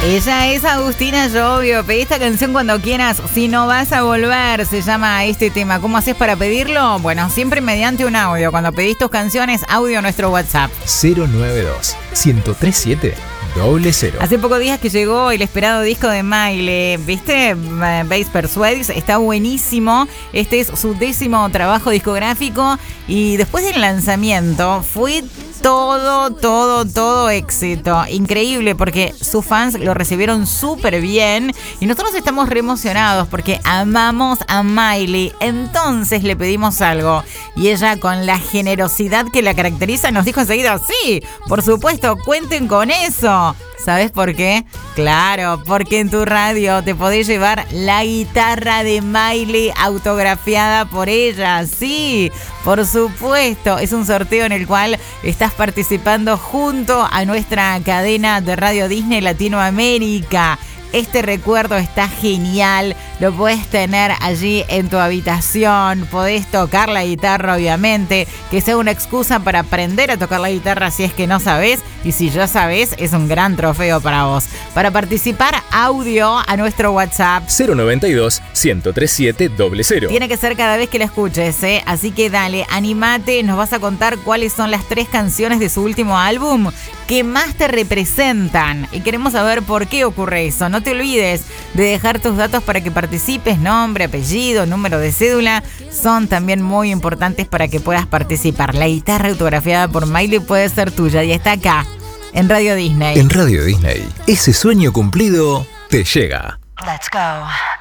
Ella es Agustina Llobio. Pedí esta canción cuando quieras. Si no vas a volver, se llama este tema. ¿Cómo haces para pedirlo? Bueno, siempre mediante un audio. Cuando pedís tus canciones, audio a nuestro WhatsApp. 092-1037-00. Hace pocos días que llegó el esperado disco de Miley. ¿Viste? Base Persuades. Está buenísimo. Este es su 10º trabajo discográfico. Y después del lanzamiento fue todo éxito. Increíble, porque sus fans lo recibieron súper bien y nosotros estamos re emocionados porque amamos a Miley. Entonces le pedimos algo y ella, con la generosidad que la caracteriza, nos dijo enseguida: sí, por supuesto, cuenten con eso. ¿Sabes por qué? Claro, porque en tu radio te podés llevar la guitarra de Miley autografiada por ella. Sí, por supuesto. Es un sorteo en el cual estás participando junto a nuestra cadena de Radio Disney Latinoamérica. Este recuerdo está genial, lo podés tener allí en tu habitación, podés tocar la guitarra, obviamente, que sea una excusa para aprender a tocar la guitarra si es que no sabés, y si ya sabés, es un gran trofeo para vos. Para participar, audio a nuestro WhatsApp 092-1037-00. Tiene que ser cada vez que la escuches, ¿eh? Así que dale, animate, nos vas a contar cuáles son las 3 canciones de su último álbum que más te representan, y queremos saber por qué ocurre eso. No te olvides de dejar tus datos para que participes: nombre, apellido, número de cédula, son también muy importantes para que puedas participar. La guitarra autografiada por Miley puede ser tuya y está acá, en Radio Disney. En Radio Disney, ese sueño cumplido te llega. Let's go.